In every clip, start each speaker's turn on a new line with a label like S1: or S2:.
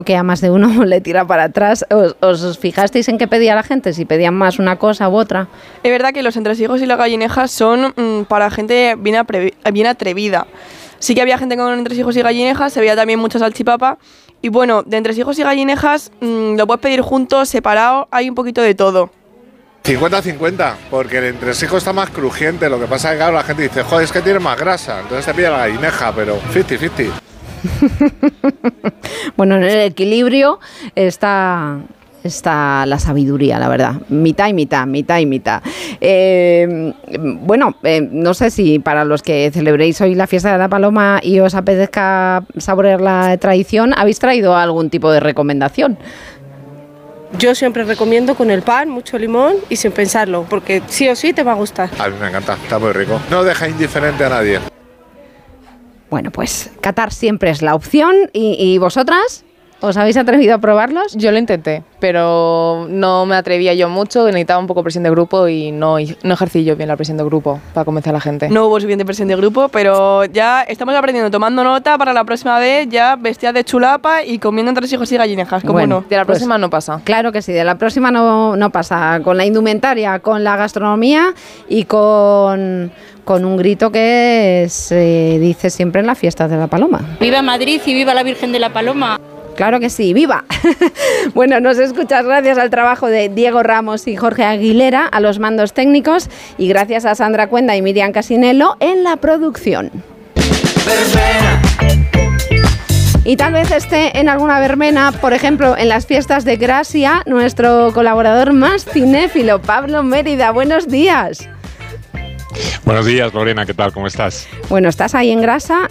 S1: Que a más de uno le tira para atrás. ¿Os fijasteis en qué pedía la gente? Si pedían más una cosa u otra.
S2: Es verdad que los entresijos y las gallinejas son para gente bien atrevida. Sí que había gente con entresijos y gallinejas, se veía también mucha salchipapa. Y bueno, de entresijos y gallinejas lo puedes pedir juntos, separado, hay un poquito de todo.
S3: 50-50, porque el entresijo está más crujiente. Lo que pasa es que claro, la gente dice, joder, es que tiene más grasa. Entonces te pide la gallineja, pero 50-50.
S1: Bueno, en el equilibrio está la sabiduría, la verdad. Mitad y mitad, mitad y mitad. No sé si para los que celebréis hoy la fiesta de la paloma y os apetezca saborear la tradición, ¿habéis traído algún tipo de recomendación?
S4: Yo siempre recomiendo con el pan, mucho limón y sin pensarlo, porque sí o sí te va a gustar.
S3: A mí me encanta, está muy rico. No deja indiferente a nadie.
S1: Bueno, pues catar siempre es la opción. ¿Y vosotras? ¿Os habéis atrevido a probarlos?
S5: Yo lo intenté, pero no me atrevía yo mucho, necesitaba un poco de presión de grupo y no ejercí yo bien la presión de grupo para convencer a la gente.
S2: No hubo suficiente presión de grupo, pero ya estamos aprendiendo, tomando nota para la próxima vez, ya vestidas de chulapa y comiendo entresijos y gallinejas, ¿cómo
S1: bueno,
S2: no?
S5: De la próxima no pasa.
S1: Claro que sí, de la próxima no pasa. Con la indumentaria, con la gastronomía y con un grito que se dice siempre en las fiestas de la Paloma.
S6: ¡Viva Madrid y viva la Virgen de la Paloma!
S1: Claro que sí, ¡viva! Bueno, nos escuchas gracias al trabajo de Diego Ramos y Jorge Aguilera a los mandos técnicos y gracias a Sandra Cuenda y Miriam Casinello en la producción. Y tal vez esté en alguna verbena, por ejemplo, en las fiestas de Gracia, nuestro colaborador más cinéfilo, Pablo Mérida. Buenos días.
S7: Buenos días, Lorena, ¿qué tal? ¿Cómo estás?
S1: Bueno, ¿estás ahí en Gracia?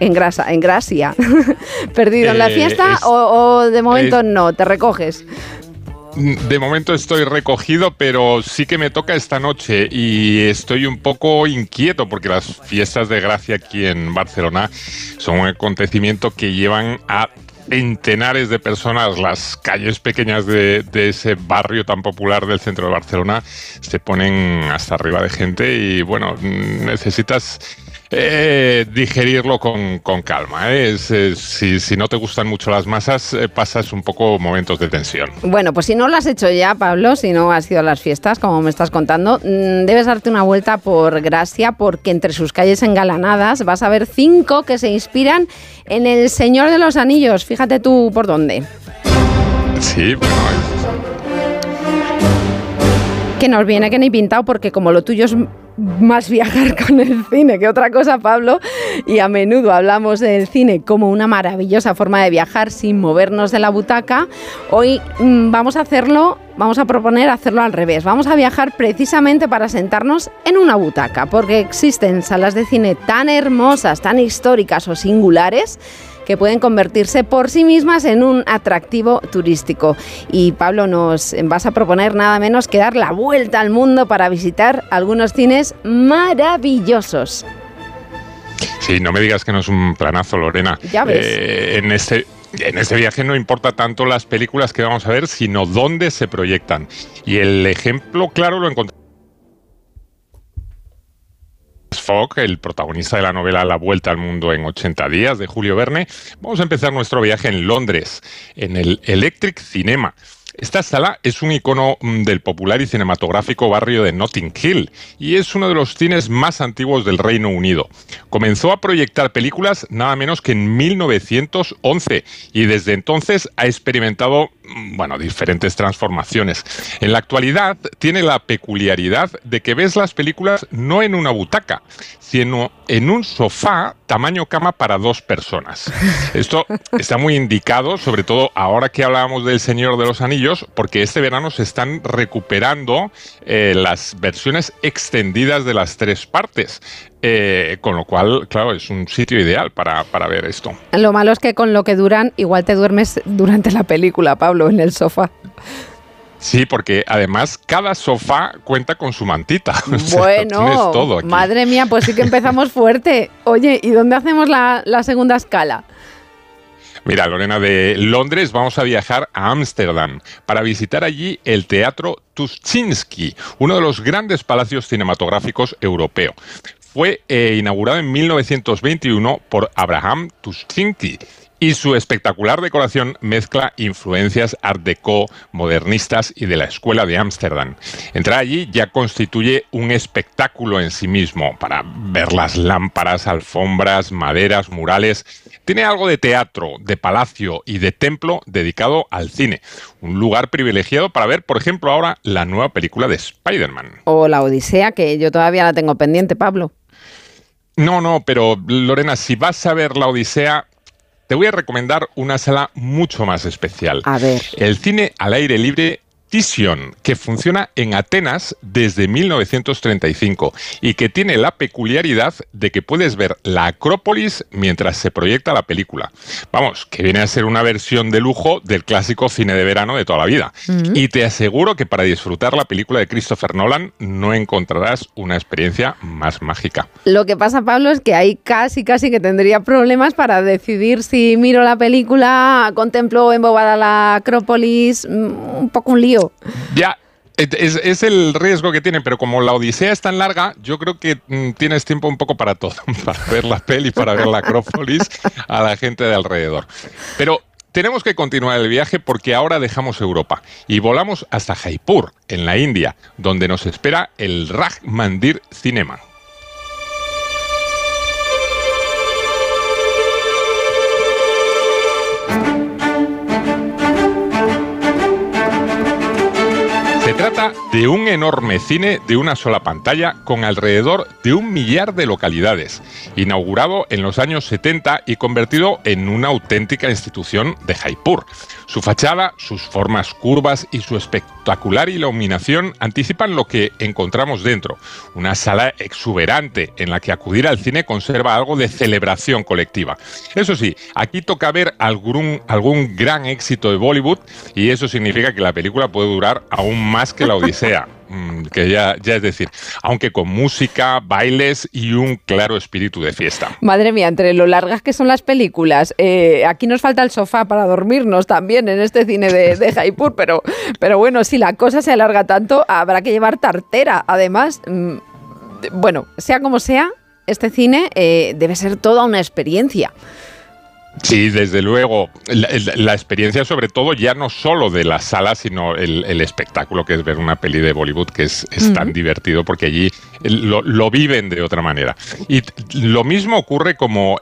S1: ¿Perdido en la fiesta o de momento no? ¿Te recoges?
S7: De momento estoy recogido, pero sí que me toca esta noche y estoy un poco inquieto porque las fiestas de Gracia aquí en Barcelona son un acontecimiento que llevan a centenares de personas. Las calles pequeñas de ese barrio tan popular del centro de Barcelona se ponen hasta arriba de gente y bueno, necesitas digerirlo con calma. Si no te gustan mucho las masas, pasas un poco momentos de tensión.
S1: Bueno, pues si no lo has hecho ya, Pablo, si no has ido a las fiestas, como me estás contando, debes darte una vuelta por Gracia, porque entre sus calles engalanadas vas a ver 5 que se inspiran en El Señor de los Anillos. Fíjate tú por dónde.
S7: Sí, bueno.
S1: Que nos viene que ni pintado, porque como lo tuyo es más viajar con el cine que otra cosa, Pablo, y a menudo hablamos del cine como una maravillosa forma de viajar sin movernos de la butaca, hoy vamos a proponer hacerlo al revés. Vamos a viajar precisamente para sentarnos en una butaca, porque existen salas de cine tan hermosas, tan históricas o singulares que pueden convertirse por sí mismas en un atractivo turístico. Y Pablo, nos vas a proponer nada menos que dar la vuelta al mundo para visitar algunos cines maravillosos.
S7: Sí, no me digas que no es un planazo, Lorena.
S1: Ya ves.
S7: En este viaje no importa tanto las películas que vamos a ver, sino dónde se proyectan. Y el ejemplo claro lo encontramos. Fogg, el protagonista de la novela La Vuelta al Mundo en 80 días de Julio Verne. Vamos a empezar nuestro viaje en Londres, en el Electric Cinema. Esta sala es un icono del popular y cinematográfico barrio de Notting Hill y es uno de los cines más antiguos del Reino Unido. Comenzó a proyectar películas nada menos que en 1911 y desde entonces ha experimentado diferentes transformaciones. En la actualidad tiene la peculiaridad de que ves las películas no en una butaca, sino en un sofá tamaño cama para 2 personas. Esto está muy indicado, sobre todo ahora que hablábamos del Señor de los Anillos, porque este verano se están recuperando las versiones extendidas de las 3 partes. Con lo cual, claro, es un sitio ideal para ver esto.
S1: Lo malo es que con lo que duran, igual te duermes durante la película, Pablo, en el sofá.
S7: Sí, porque además cada sofá cuenta con su mantita.
S1: Bueno,
S7: tienes todo aquí.
S1: Madre mía, pues sí que empezamos fuerte. Oye, ¿y dónde hacemos la segunda escala?
S7: Mira, Lorena, de Londres vamos a viajar a Ámsterdam para visitar allí el Teatro Tuschinski, uno de los grandes palacios cinematográficos europeos. Fue inaugurado en 1921 por Abraham Tuschinski y su espectacular decoración mezcla influencias art déco, modernistas y de la Escuela de Ámsterdam. Entrar allí ya constituye un espectáculo en sí mismo, para ver las lámparas, alfombras, maderas, murales. Tiene algo de teatro, de palacio y de templo dedicado al cine. Un lugar privilegiado para ver, por ejemplo, ahora la nueva película de Spider-Man.
S1: O La Odisea, que yo todavía la tengo pendiente, Pablo.
S7: No, pero Lorena, si vas a ver La Odisea, te voy a recomendar una sala mucho más especial.
S1: A ver.
S7: El cine al aire libre Thyssen, que funciona en Atenas desde 1935 y que tiene la peculiaridad de que puedes ver la Acrópolis mientras se proyecta la película. Vamos, que viene a ser una versión de lujo del clásico cine de verano de toda la vida. Y te aseguro que para disfrutar la película de Christopher Nolan no encontrarás una experiencia más mágica.
S1: Lo que pasa, Pablo, es que ahí casi que tendría problemas para decidir si miro la película, contemplo embobada la Acrópolis, un poco un lío.
S7: Ya, es el riesgo que tiene, pero como la Odisea es tan larga, yo creo que tienes tiempo un poco para todo, para ver la peli, para ver la Acrópolis, a la gente de alrededor. Pero tenemos que continuar el viaje porque ahora dejamos Europa y volamos hasta Jaipur, en la India, donde nos espera el Raj Mandir Cinema. Se trata de un enorme cine de una sola pantalla con alrededor de 1 millar de localidades, inaugurado en los años 70 y convertido en una auténtica institución de Jaipur. Su fachada, sus formas curvas y su espectacular iluminación anticipan lo que encontramos dentro, una sala exuberante en la que acudir al cine conserva algo de celebración colectiva. Eso sí, aquí toca ver algún gran éxito de Bollywood y eso significa que la película puede durar aún más que la Odisea, que ya es decir, aunque con música, bailes y un claro espíritu de fiesta.
S1: Madre mía, entre lo largas que son las películas, aquí nos falta el sofá para dormirnos también en este cine de Jaipur, pero bueno, si la cosa se alarga tanto, habrá que llevar tartera. Además, bueno, sea como sea, este cine debe ser toda una experiencia.
S7: Sí, desde luego. La experiencia, sobre todo, ya no solo de la sala, sino el espectáculo que es ver una peli de Bollywood, que es tan divertido, porque allí lo viven de otra manera. Y lo mismo ocurre como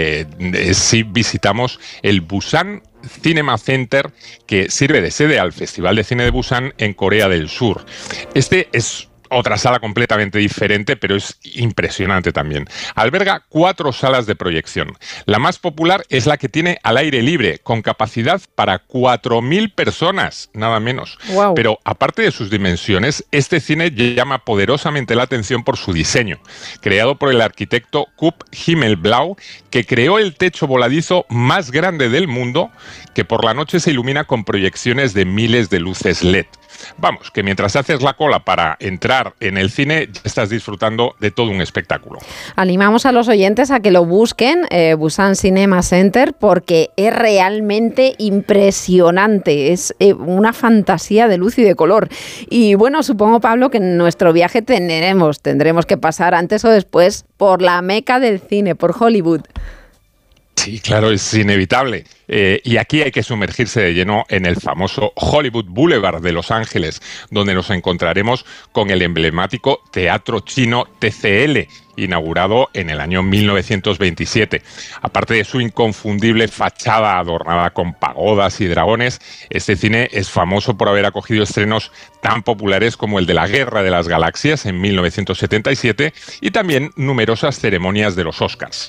S7: si visitamos el Busan Cinema Center, que sirve de sede al Festival de Cine de Busan en Corea del Sur. Este es otra sala completamente diferente, pero es impresionante también. Alberga 4 salas de proyección. La más popular es la que tiene al aire libre, con capacidad para 4.000 personas, nada menos. Wow. Pero aparte de sus dimensiones, este cine llama poderosamente la atención por su diseño, creado por el arquitecto Kurt Himmelblau, que creó el techo voladizo más grande del mundo, que por la noche se ilumina con proyecciones de miles de luces LED. Vamos, que mientras haces la cola para entrar en el cine, ya estás disfrutando de todo un espectáculo.
S1: Animamos a los oyentes a que lo busquen, Busan Cinema Center, porque es realmente impresionante. Es una fantasía de luz y de color. Y bueno, supongo, Pablo, que en nuestro viaje tendremos que pasar antes o después por la meca del cine, por Hollywood.
S7: Sí, claro, es inevitable. Y aquí hay que sumergirse de lleno en el famoso Hollywood Boulevard de Los Ángeles, donde nos encontraremos con el emblemático Teatro Chino TCL, inaugurado en el año 1927. Aparte de su inconfundible fachada adornada con pagodas y dragones, este cine es famoso por haber acogido estrenos tan populares como el de la Guerra de las Galaxias en 1977 y también numerosas ceremonias de los Oscars.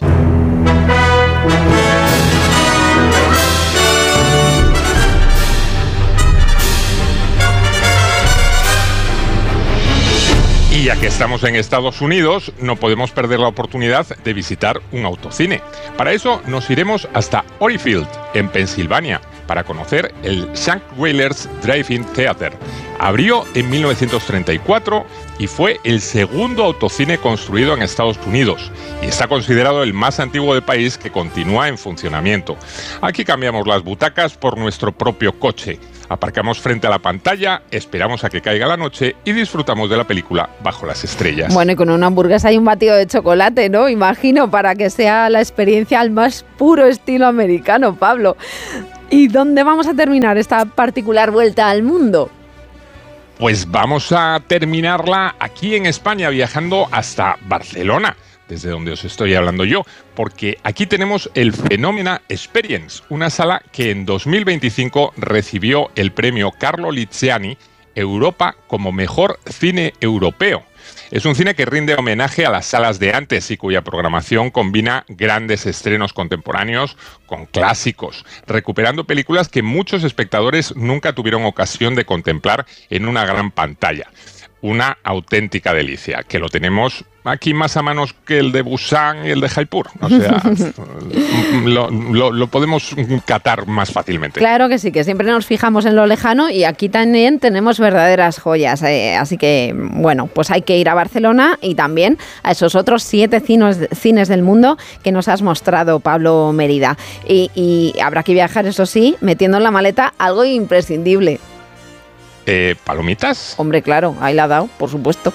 S7: Y ya que estamos en Estados Unidos, no podemos perder la oportunidad de visitar un autocine. Para eso nos iremos hasta Holyfield, en Pensilvania, para conocer el Shankweiler's Drive-In Theater, Abrió en 1934 y fue el segundo autocine construido en Estados Unidos y está considerado el más antiguo del país que continúa en funcionamiento. Aquí cambiamos las butacas por nuestro propio coche. Aparcamos frente a la pantalla, esperamos a que caiga la noche y disfrutamos de la película bajo las estrellas.
S1: Bueno, y con una hamburguesa y un batido de chocolate, ¿no? Imagino, para que sea la experiencia al más puro estilo americano, Pablo. ¿Y dónde vamos a terminar esta particular vuelta al mundo?
S7: Pues vamos a terminarla aquí en España, viajando hasta Barcelona, desde donde os estoy hablando yo, porque aquí tenemos el Phenomena Experience, una sala que en 2025 recibió el premio Carlo Liziani Europa como mejor cine europeo. Es un cine que rinde homenaje a las salas de antes y cuya programación combina grandes estrenos contemporáneos con clásicos, recuperando películas que muchos espectadores nunca tuvieron ocasión de contemplar en una gran pantalla. Una auténtica delicia, que lo tenemos aquí más a manos que el de Busan y el de Jaipur. O sea, lo podemos catar más fácilmente.
S1: Claro que sí, que siempre nos fijamos en lo lejano y aquí también tenemos verdaderas joyas. Así que, bueno, pues hay que ir a Barcelona y también a esos otros 7 cines del mundo que nos has mostrado, Pablo Mérida. Y habrá que viajar, eso sí, metiendo en la maleta algo imprescindible.
S7: ¿Palomitas?
S1: Hombre, claro, ahí la ha dado, por supuesto.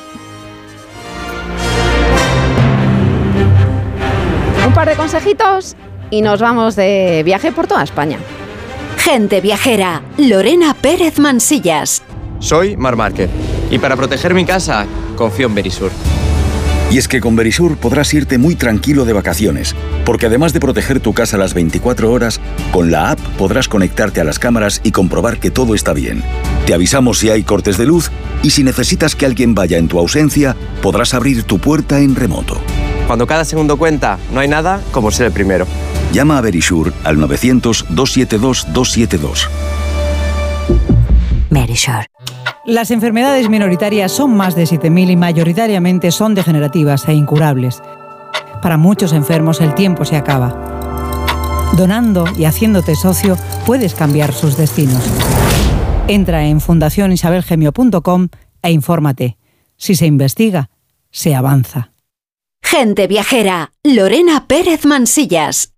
S1: Un par de consejitos y nos vamos de viaje por toda España.
S8: Gente viajera, Lorena Pérez Mansillas.
S9: Soy Mar Márquez y para proteger mi casa confío en Verisur.
S10: Y es que con Verisur podrás irte muy tranquilo de vacaciones, porque además de proteger tu casa las 24 horas, con la app podrás conectarte a las cámaras y comprobar que todo está bien. Te avisamos si hay cortes de luz y si necesitas que alguien vaya en tu ausencia, podrás abrir tu puerta en remoto.
S9: Cuando cada segundo cuenta, no hay nada como ser el primero.
S10: Llama a Verisur al 900-272-272.
S8: Verisur.
S11: Las enfermedades minoritarias son más de 7.000 y mayoritariamente son degenerativas e incurables. Para muchos enfermos el tiempo se acaba. Donando y haciéndote socio puedes cambiar sus destinos. Entra en fundacionisabelgemio.com e infórmate. Si se investiga, se avanza.
S8: Gente viajera, Lorena Pérez Mansillas.